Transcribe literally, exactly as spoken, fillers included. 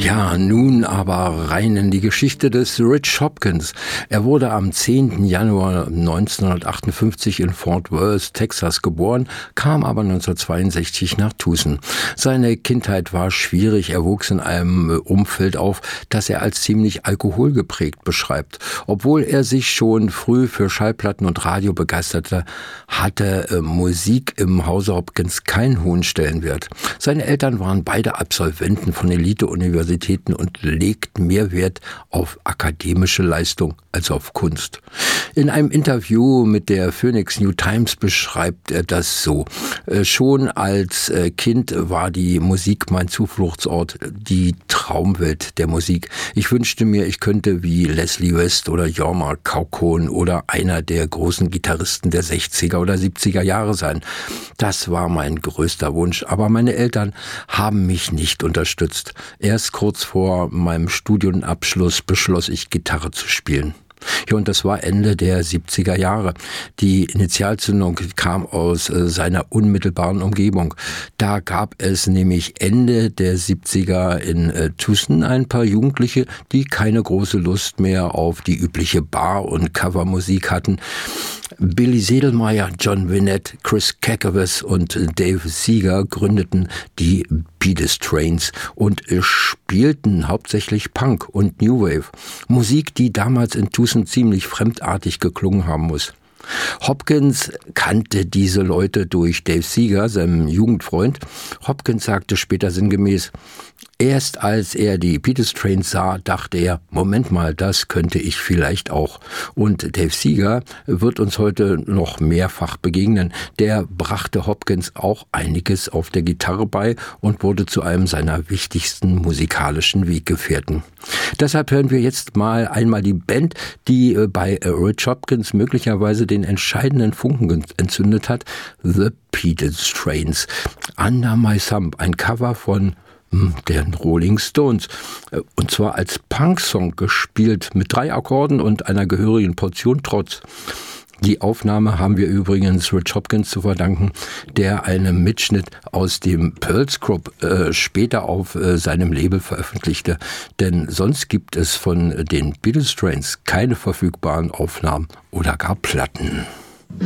Ja, nun aber rein in die Geschichte des Rich Hopkins. Er wurde am zehnten Januar neunzehnhundertachtundfünfzig in Fort Worth, Texas geboren, kam aber neunzehnhundertzweiundsechzig nach Tucson. Seine Kindheit war schwierig. Er wuchs in einem Umfeld auf, das er als ziemlich alkoholgeprägt beschreibt. Obwohl er sich schon früh für Schallplatten und Radio begeisterte, hatte äh, Musik im Hause Hopkins keinen hohen Stellenwert. Seine Eltern waren beide Absolventen von Elite-Universitäten und legten mehr Wert auf akademische Leistung als auf Kunst. In einem Interview mit der Phoenix New Times beschreibt er das so. Äh, schon als äh, Kind war die Musik mein Zufluchtsort, die Traumwelt der Musik. Ich wünschte mir, ich könnte wie Leslie West oder Jorma Kaukonen oder einer der großen Gitarristen der sechziger oder siebziger Jahre sein. Das war mein größter Wunsch, aber meine Eltern haben mich nicht unterstützt. Erst kurz vor meinem Studienabschluss beschloss ich, Gitarre zu spielen. Ja, und das war Ende der siebziger Jahre. Die Initialzündung kam aus äh, seiner unmittelbaren Umgebung. Da gab es nämlich Ende der siebziger in äh, Tucson ein paar Jugendliche, die keine große Lust mehr auf die übliche Bar- und Covermusik hatten. Billy Sedelmeier, John Winnet, Chris Kakavas und Dave Seeger gründeten die Pedestrians und spielten hauptsächlich Punk und New Wave. Musik, die damals in Tucson ziemlich fremdartig geklungen haben muss. Hopkins kannte diese Leute durch Dave Seeger, seinem Jugendfreund. Hopkins sagte später sinngemäß: Erst als er die Pedestrians sah, dachte er, Moment mal, das könnte ich vielleicht auch. Und Dave Seeger wird uns heute noch mehrfach begegnen. Der brachte Hopkins auch einiges auf der Gitarre bei und wurde zu einem seiner wichtigsten musikalischen Weggefährten. Deshalb hören wir jetzt mal einmal die Band, die bei Rich Hopkins möglicherweise den entscheidenden Funken entzündet hat, The Pedestrians. Under My Thumb, ein Cover von den Rolling Stones. Und zwar als Punk-Song gespielt mit drei Akkorden und einer gehörigen Portion Trotz. Die Aufnahme haben wir übrigens Rich Hopkins zu verdanken, der einen Mitschnitt aus dem Pearls Group äh, später auf äh, seinem Label veröffentlichte. Denn sonst gibt es von den Pedestrians keine verfügbaren Aufnahmen oder gar Platten.